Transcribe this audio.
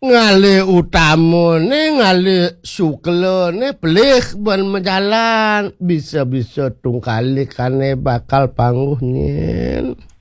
ngali utamane ngali suklane belih ban menjalan bisa-bisa tungkali kane bakal pangguh nyen.